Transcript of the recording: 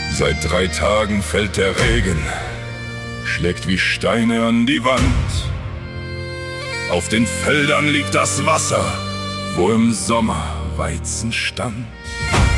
Seit 3 Tagen fällt der Regen, schlägt wie Steine an die Wand. Auf den Feldern liegt das Wasser, wo im Sommer Weizen stand.